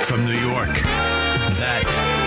from New York, That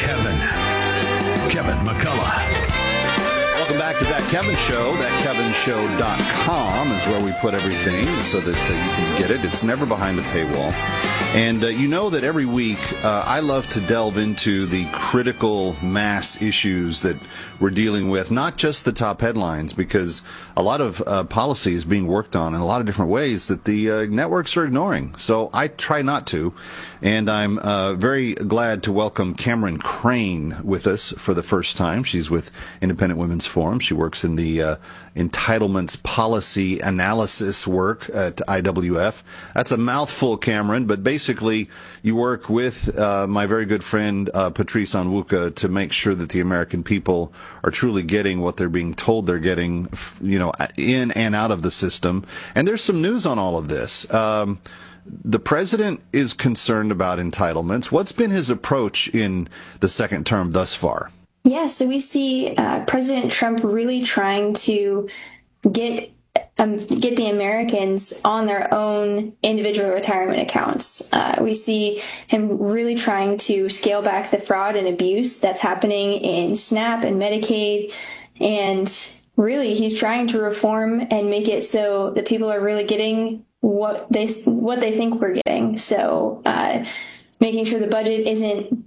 Kevin McCullough. Welcome back to That Kevin Show. ThatKevinShow.com is where we put everything so that you can get it. It's never behind a paywall. And you know that every week I love to delve into the critical mass issues that we're dealing with, not just the top headlines, because a lot of policy is being worked on in a lot of different ways that the networks are ignoring. So I try not to. And I'm very glad to welcome Cameron Crane with us for the first time. She's with Independent Women's Forum. She works in the entitlements policy analysis work at IWF. That's a mouthful, Cameron, but basically you work with my very good friend Patrice Onwuka to make sure that the American people are truly getting what they're being told they're getting, in and out of the system. And there's some news on all of this. The president is concerned about entitlements. What's been his approach in the second term thus far? Yeah, so we see President Trump really trying to get the Americans on their own individual retirement accounts. We see him really trying to scale back the fraud and abuse that's happening in SNAP and Medicaid, and really he's trying to reform and make it so that people are really getting what they think we're getting. So making sure the budget isn't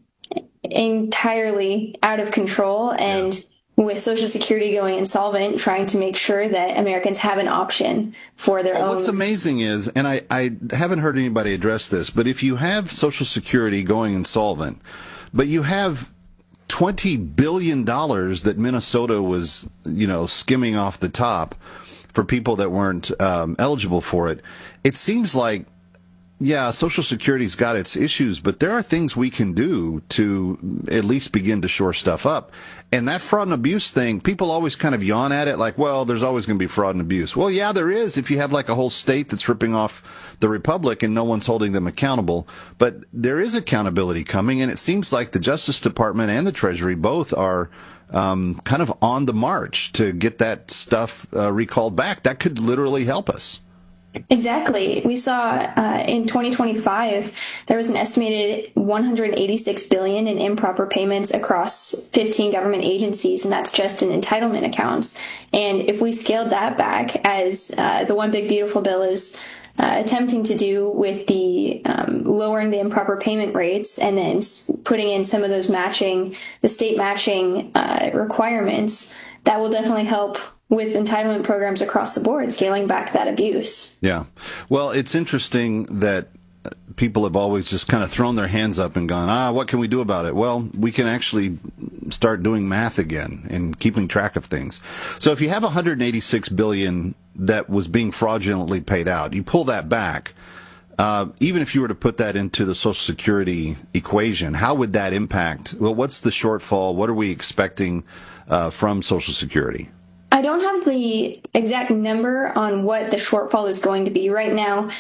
entirely out of control, and with Social Security going insolvent, trying to make sure that Americans have an option for their own. What's amazing is, and I haven't heard anybody address this, but if you have Social Security going insolvent, but you have $20 billion that Minnesota was, skimming off the top for people that weren't eligible for it, it seems like, yeah, Social Security's got its issues, but there are things we can do to at least begin to shore stuff up. And that fraud and abuse thing, people always kind of yawn at it like, well, there's always going to be fraud and abuse. Well, yeah, there is if you have like a whole state that's ripping off the republic and no one's holding them accountable. But there is accountability coming, and it seems like the Justice Department and the Treasury both are kind of on the march to get that stuff recalled back. That could literally help us. Exactly. We saw in 2025 there was an estimated $186 billion in improper payments across 15 government agencies, and that's just in entitlement accounts. And if we scaled that back, as the One Big Beautiful Bill is attempting to do with the lowering the improper payment rates and then putting in some of those the state matching requirements, that will definitely help with entitlement programs across the board, scaling back that abuse. Yeah. Well, it's interesting that people have always just kind of thrown their hands up and gone, what can we do about it? Well, we can actually start doing math again and keeping track of things. So if you have $186 billion that was being fraudulently paid out, you pull that back, even if you were to put that into the Social Security equation, how would that impact? Well, what's the shortfall? What are we expecting from Social Security? I don't have the exact number on what the shortfall is going to be. Right now,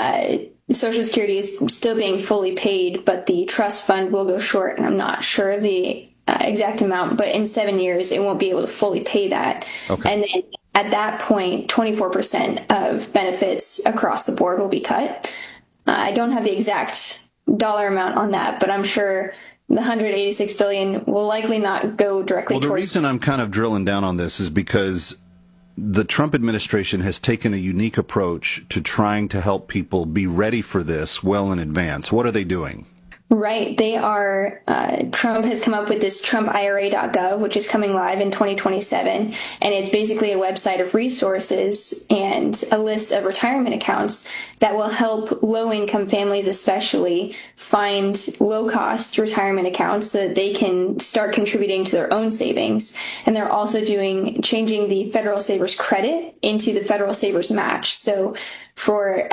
Social Security is still being fully paid, but the trust fund will go short, and I'm not sure of the exact amount, but in 7 years, it won't be able to fully pay that. Okay. And then at that point, 24% of benefits across the board will be cut. I don't have the exact dollar amount on that, but I'm sure the $186 billion will likely not go directly towards. Well, the reason I'm kind of drilling down on this is because the Trump administration has taken a unique approach to trying to help people be ready for this well in advance. What are they doing? Right. They are, Trump has come up with this TrumpIRA.gov, which is coming live in 2027. And it's basically a website of resources and a list of retirement accounts that will help low-income families especially find low-cost retirement accounts so that they can start contributing to their own savings. And they're also changing the Federal Savers credit into the Federal Savers match. So for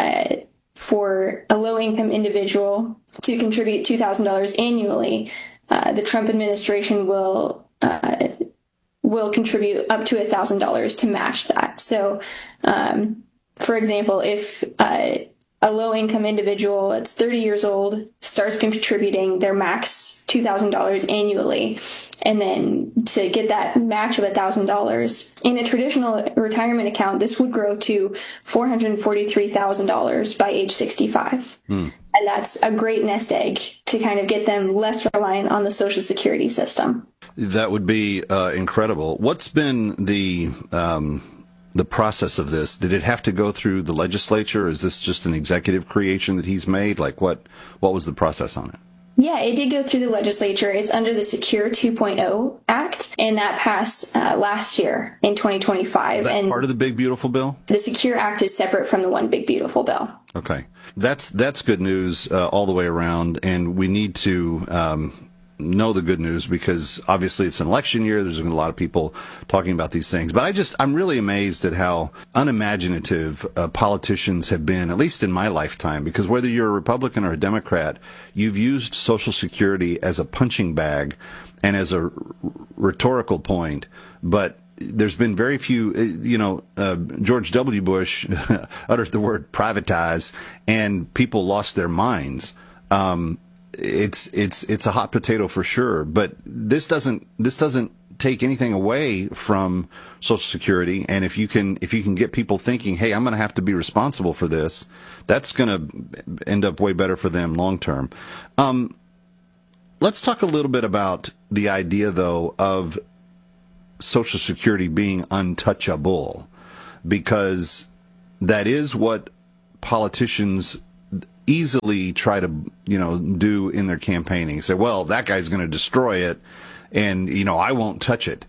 a low-income individual to contribute $2,000 annually, the Trump administration will contribute up to $1,000 to match that. So, for example, if a low-income individual that's 30 years old starts contributing their max $2,000 annually, and then to get that match of $1,000 in a traditional retirement account, this would grow to $443,000 by age 65. And that's a great nest egg to kind of get them less reliant on the Social Security system. That would be incredible. What's been the process of this? Did it have to go through the legislature? Is this just an executive creation that he's made? Like what was the process on it? Yeah, it did go through the legislature. It's under the Secure 2.0 Act, and that passed last year in 2025. Is that and part of the Big Beautiful Bill? The Secure Act is separate from the One Big Beautiful Bill. Okay. That's good news all the way around, and we need to know the good news because obviously it's an election year. There's been a lot of people talking about these things. But I'm really amazed at how unimaginative politicians have been, at least in my lifetime, because whether you're a Republican or a Democrat, you've used Social Security as a punching bag and as a rhetorical point. But there's been very few, George W. Bush uttered the word privatize and people lost their minds. It's a hot potato for sure, but this doesn't take anything away from Social Security. And if you can get people thinking, hey, I'm going to have to be responsible for this, that's going to end up way better for them long term. Let's talk a little bit about the idea, though, of Social Security being untouchable, because that is what politicians easily try to, do in their campaigning. Say, well, that guy's going to destroy it, and I won't touch it.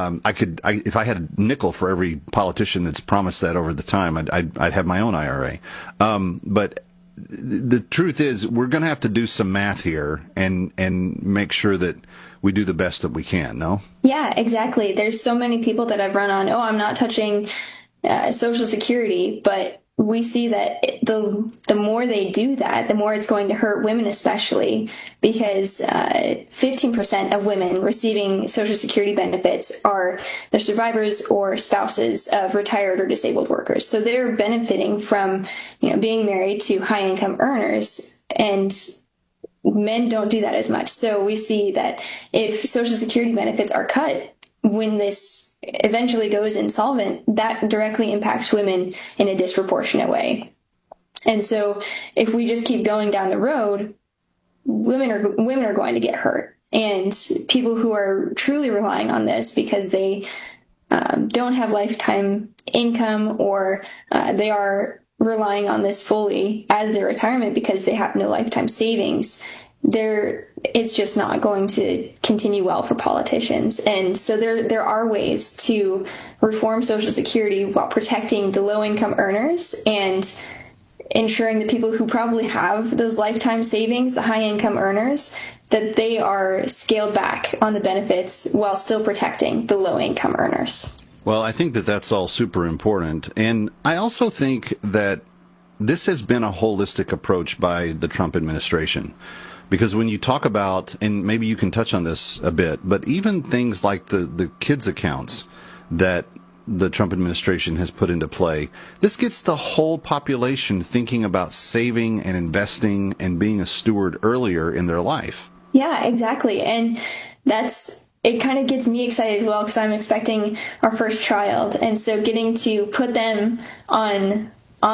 If I had a nickel for every politician that's promised that over the time, I'd have my own IRA. But the truth is, we're going to have to do some math here and make sure that we do the best that we can. No? Yeah, exactly. There's so many people that I've run on. Oh, I'm not touching Social Security, but we see that the more they do that, the more it's going to hurt women, especially because 15% of women receiving Social Security benefits are the survivors or spouses of retired or disabled workers. So they're benefiting from, being married to high income earners, and men don't do that as much. So we see that if Social Security benefits are cut when this eventually goes insolvent, that directly impacts women in a disproportionate way. And so if we just keep going down the road, women are going to get hurt. And people who are truly relying on this because they don't have lifetime income, or they are relying on this fully as their retirement because they have no lifetime savings, it's just not going to continue well for politicians. And so there are ways to reform Social Security while protecting the low-income earners and ensuring that people who probably have those lifetime savings, the high-income earners, that they are scaled back on the benefits while still protecting the low-income earners. Well, I think that that's all super important. And I also think that this has been a holistic approach by the Trump administration. Because when you talk about, and maybe you can touch on this a bit, but even things like the kids' accounts that the Trump administration has put into play, this gets the whole population thinking about saving and investing and being a steward earlier in their life. Yeah, exactly. And it kind of gets me excited as well, because I'm expecting our first child. And so getting to put them on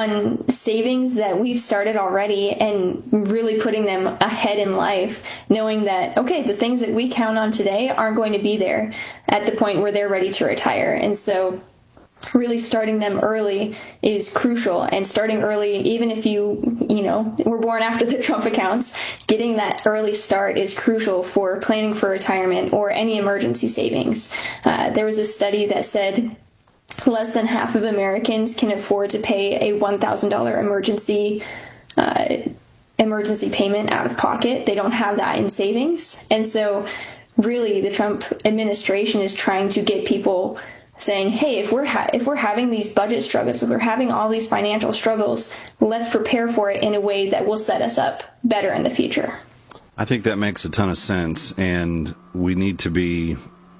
savings that we've started already and really putting them ahead in life, knowing that, okay, the things that we count on today aren't going to be there at the point where they're ready to retire. And so really starting them early is crucial. And starting early, even if you were born after the Trump accounts, getting that early start is crucial for planning for retirement or any emergency savings. There was a study that said less than half of Americans can afford to pay a $1,000 emergency payment out of pocket. They don't have that in savings. And so really the Trump administration is trying to get people saying, hey, if we're having these budget struggles, if we're having all these financial struggles, let's prepare for it in a way that will set us up better in the future. I think that makes a ton of sense, and we need to be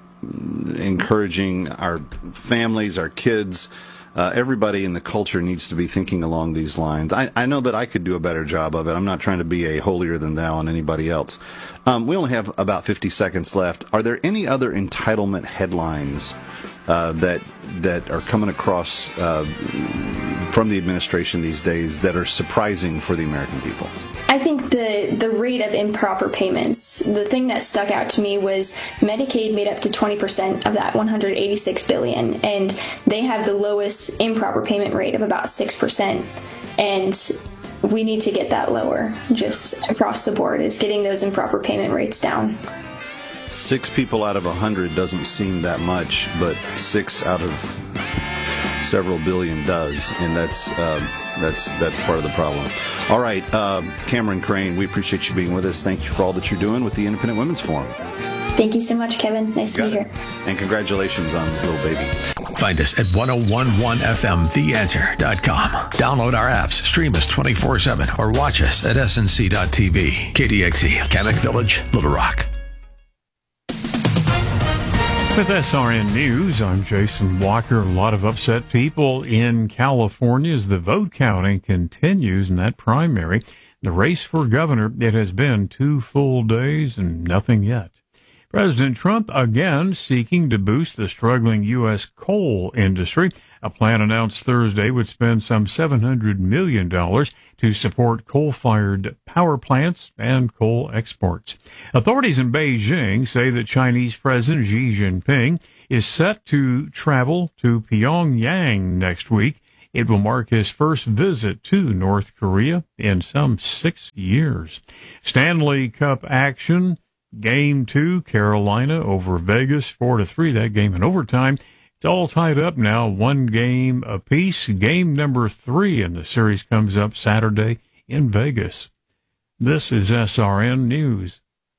encouraging our families, our kids, everybody in the culture needs to be thinking along these lines. I know that I could do a better job of it. I'm not trying to be a holier than thou on anybody else. We only have about 50 seconds left. Are there any other entitlement headlines that are coming across from the administration these days that are surprising for the American people? I think the rate of improper payments, the thing that stuck out to me was Medicaid made up to 20% of that $186 billion, and they have the lowest improper payment rate of about 6%. And we need to get that lower, just across the board, is getting those improper payment rates down. 6 people out of 100 doesn't seem that much, but 6 out of several billion does, and that's part of the problem. All right, Cameron Crane, we appreciate you being with us. Thank you for all that you're doing with the Independent Women's Forum. Thank you so much, Kevin. Nice to be here. And congratulations on little baby. Find us at 1011FMTheAnswer.com. Download our apps, stream us 24/7, or watch us at snc.tv. KDXE, Kamek Village, Little Rock. With SRN News, I'm Jason Walker. A lot of upset people in California as the vote counting continues in that primary. The race for governor, it has been 2 full days and nothing yet. President Trump again seeking to boost the struggling U.S. coal industry. A plan announced Thursday would spend some $700 million to support coal-fired power plants and coal exports. Authorities in Beijing say that Chinese President Xi Jinping is set to travel to Pyongyang next week. It will mark his first visit to North Korea in some 6 years. Stanley Cup action. Game 2, Carolina over Vegas, 4-3. That game in overtime. It's all tied up now, 1 game apiece. Game number 3 in the series comes up Saturday in Vegas. This is SRN News.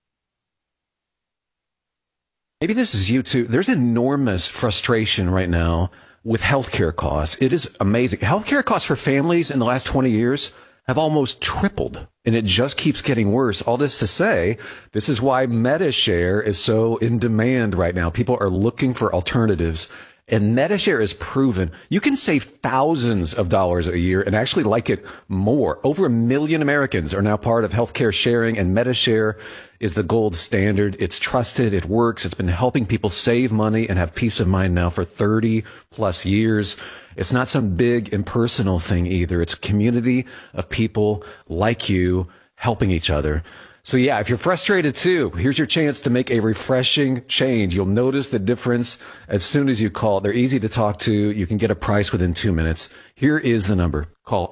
Maybe this is you too. There's enormous frustration right now with healthcare costs. It is amazing. Healthcare costs for families in the last 20 years have almost tripled, and it just keeps getting worse. All this to say, this is why MediShare is so in demand right now. People are looking for alternatives, and MediShare is proven you can save thousands of dollars a year and actually like it more. Over 1 million Americans are now part of healthcare sharing, and MediShare is the gold standard. It's trusted. It works. It's been helping people save money and have peace of mind now for 30 plus years. It's not some big impersonal thing either. It's a community of people like you helping each other. So yeah, if you're frustrated too, here's your chance to make a refreshing change. You'll notice the difference as soon as you call. They're easy to talk to. You can get a price within 2 minutes. Here is the number. Call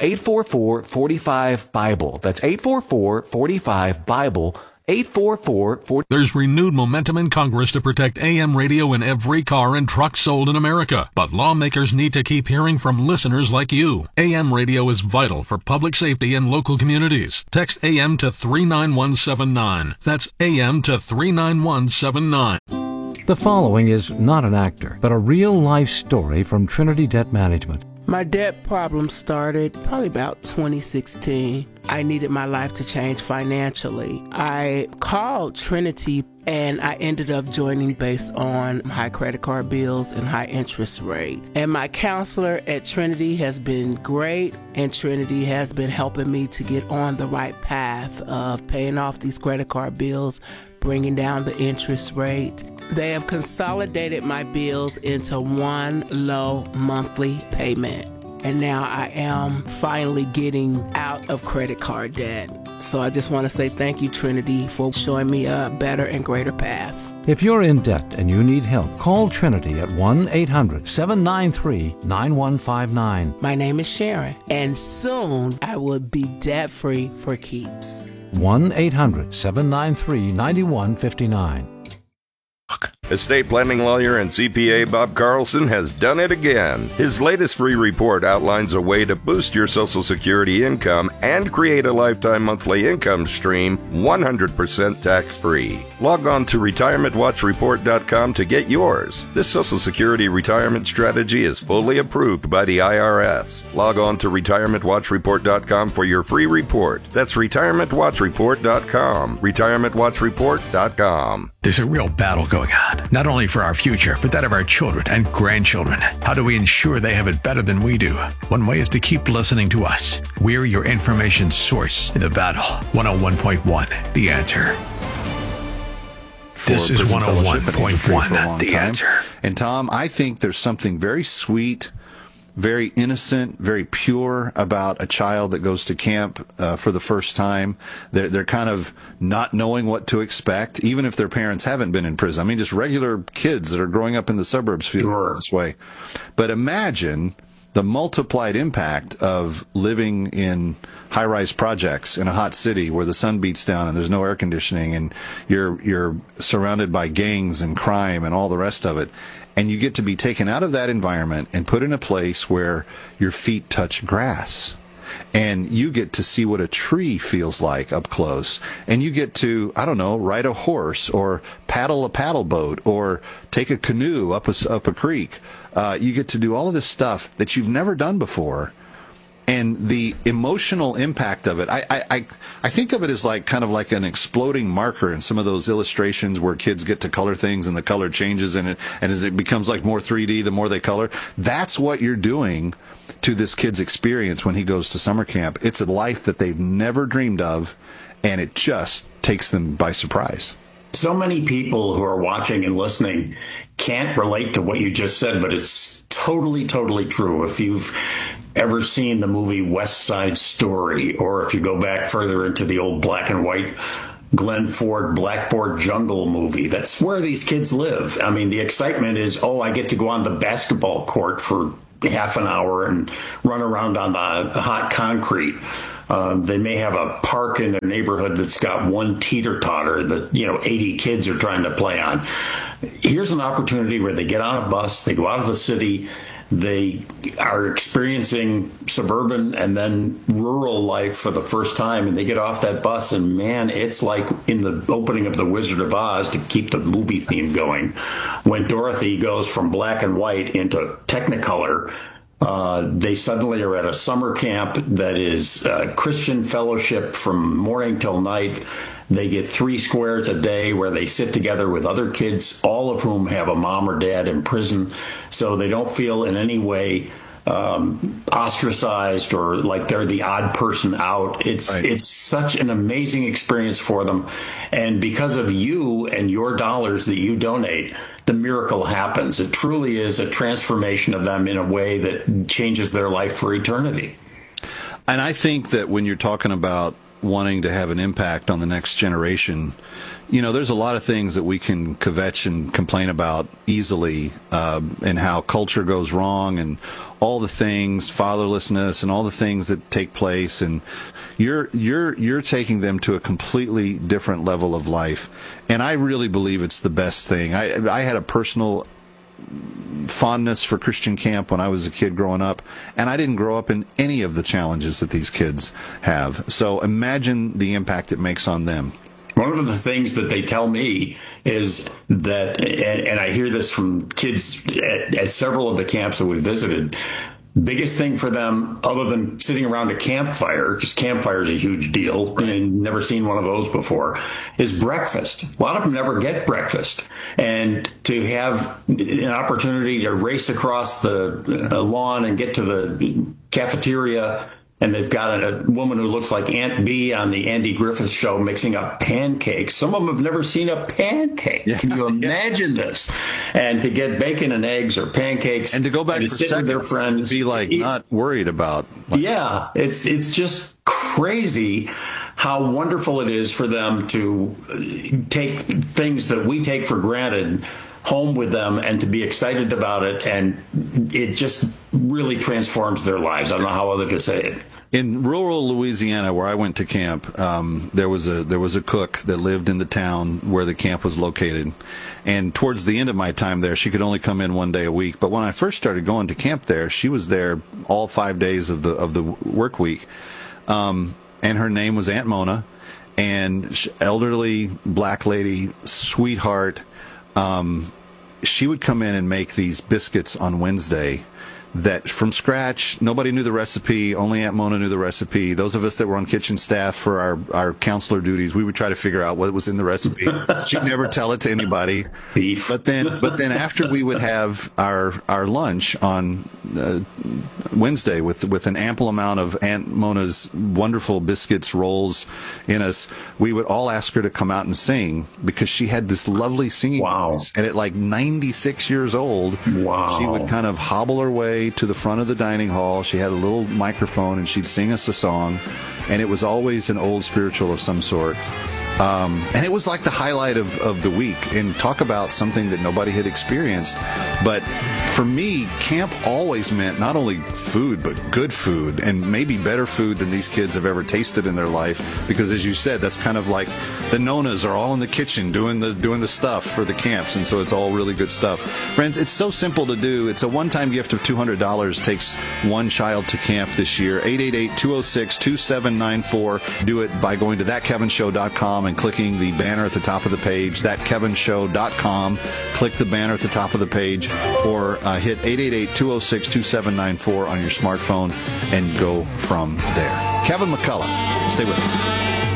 844-45-BIBLE. That's 844-45-BIBLE. 844-40. There's renewed momentum in Congress to protect AM radio in every car and truck sold in America. But lawmakers need to keep hearing from listeners like you. AM radio is vital for public safety in local communities. Text AM to 39179. That's AM to 39179. The following is not an actor, but a real-life story from Trinity Debt Management. My debt problem started probably about 2016. I needed my life to change financially. I called Trinity and I ended up joining based on high credit card bills and high interest rate. And my counselor at Trinity has been great, and Trinity has been helping me to get on the right path of paying off these credit card bills, bringing down the interest rate. They have consolidated my bills into one low monthly payment. And now I am finally getting out of credit card debt. So I just want to say thank you, Trinity, for showing me a better and greater path. If you're in debt and you need help, call Trinity at 1-800-793-9159. My name is Sharon, and soon I will be debt-free for keeps. 1-800-793-9159. Estate planning lawyer and CPA Bob Carlson has done it again. His latest free report outlines a way to boost your Social Security income and create a lifetime monthly income stream 100% tax-free. Log on to retirementwatchreport.com to get yours. This Social Security retirement strategy is fully approved by the IRS. Log on to retirementwatchreport.com for your free report. That's retirementwatchreport.com. retirementwatchreport.com. There's a real battle going on, not only for our future, but that of our children and grandchildren. How do we ensure they have it better than we do? One way is to keep listening to us. We're your information source in the battle. 101.1, The Answer. This is 101.1, The Answer. And Tom, I think there's something very sweet very innocent, very pure about a child that goes to camp for the first time. They're kind of not knowing what to expect, even if their parents haven't been in prison. I mean, just regular kids that are growing up in the suburbs feel this way. But imagine the multiplied impact of living in high-rise projects in a hot city where the sun beats down and there's no air conditioning and you're surrounded by gangs and crime and all the rest of it. And you get to be taken out of that environment and put in a place where your feet touch grass. And you get to see what a tree feels like up close. And you get to, I don't know, ride a horse or paddle a paddle boat or take a canoe up a creek. You get to do all of this stuff that you've never done before. And the emotional impact of it, I think of it as like kind of like an exploding marker in some of those illustrations where kids get to color things and the color changes and as it becomes like more 3D, the more they color. That's what you're doing to this kid's experience when he goes to summer camp. It's a life that they've never dreamed of, and it just takes them by surprise. So many people who are watching and listening can't relate to what you just said, but it's totally, totally true. If you've ever seen the movie West Side Story, or if you go back further into the old black and white Glenn Ford Blackboard Jungle movie, that's where these kids live. I mean, the excitement is, I get to go on the basketball court for half an hour and run around on the hot concrete. They may have a park in their neighborhood that's got one teeter-totter that, 80 kids are trying to play on. Here's an opportunity where they get on a bus, they go out of the city, they are experiencing suburban and then rural life for the first time, and they get off that bus, and man, it's like in the opening of The Wizard of Oz, to keep the movie theme going, when Dorothy goes from black and white into Technicolor. They suddenly are at a summer camp that is Christian fellowship from morning till night. They get 3 squares a day where they sit together with other kids, all of whom have a mom or dad in prison, so they don't feel in any way ostracized or like they're the odd person out. It's such an amazing experience for them. And because of you and your dollars that you donate, the miracle happens. It truly is a transformation of them in a way that changes their life for eternity. And I think that when you're talking about wanting to have an impact on the next generation, there's a lot of things that we can kvetch and complain about easily, and how culture goes wrong and all the things, fatherlessness and all the things that take place. And you're taking them to a completely different level of life. And I really believe it's the best thing. I had a personal fondness for Christian camp when I was a kid growing up, and I didn't grow up in any of the challenges that these kids have. So imagine the impact it makes on them. One of the things that they tell me is that, and I hear this from kids at several of the camps that we visited, biggest thing for them, other than sitting around a campfire, because campfire is a huge deal, and never seen one of those before, is breakfast. A lot of them never get breakfast. And to have an opportunity to race across the lawn and get to the cafeteria, and they've got a woman who looks like Aunt Bee on the Andy Griffith Show mixing up pancakes. Some of them have never seen a pancake. Yeah. Can you imagine this? And to get bacon and eggs or pancakes, and to go back to for sit with their friends, be like not worried about. It's just crazy how wonderful it is for them to take things that we take for granted home with them and to be excited about it, and it just really transforms their lives. I don't know how other to say it. In rural Louisiana, where I went to camp, there was a cook that lived in the town where the camp was located. And towards the end of my time there, she could only come in 1 day a week. But when I first started going to camp there, she was there all 5 days of the work week. And her name was Aunt Mona, and elderly black lady, sweetheart. She would come in and make these biscuits on Wednesday that from scratch, nobody knew the recipe, only Aunt Mona knew the recipe. Those of us that were on kitchen staff for our counselor duties, we would try to figure out what was in the recipe. She'd never tell it to anybody. Beef. But then after we would have our lunch on Wednesday with an ample amount of Aunt Mona's wonderful biscuits, rolls in us, we would all ask her to come out and sing, because she had this lovely singing voice. And at like 96 years old, she would kind of hobble her way way to the front of the dining hall. She had a little microphone, and she'd sing us a song, and it was always an old spiritual of some sort. And it was like the highlight of the week, and talk about something that nobody had experienced. But for me, camp always meant not only food, but good food, and maybe better food than these kids have ever tasted in their life. Because as you said, that's kind of like the Nonas are all in the kitchen doing the stuff for the camps, and so it's all really good stuff. Friends, it's so simple to do. It's a one-time gift of $200. Takes one child to camp this year. 888-206-2794. Do it by going to thatkevinshow.com and clicking the banner at the top of the page, thatkevinshow.com. Click the banner at the top of the page, or hit 888-206-2794 on your smartphone and go from there. Kevin McCullough, stay with us.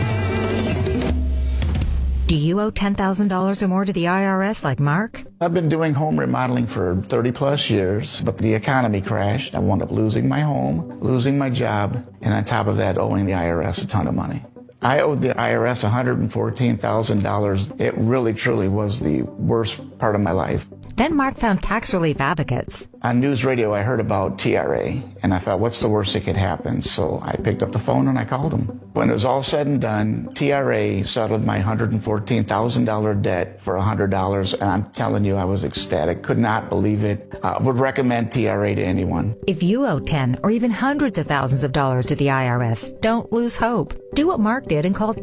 Do you owe $10,000 or more to the IRS like Mark? I've been doing home remodeling for 30 plus years, but the economy crashed. I wound up losing my home, losing my job, and on top of that, owing the IRS a ton of money. I owed the IRS $114,000. It really, truly was the worst part of my life. Then Mark found tax relief advocates. On news radio, I heard about TRA, and I thought, what's the worst that could happen? So I picked up the phone and I called them. When it was all said and done, TRA settled my $114,000 debt for $100, and I'm telling you, I was ecstatic. Could not believe it. Would recommend TRA to anyone. If you owe 10 or even hundreds of thousands of dollars to the IRS, don't lose hope. Do what Mark did and call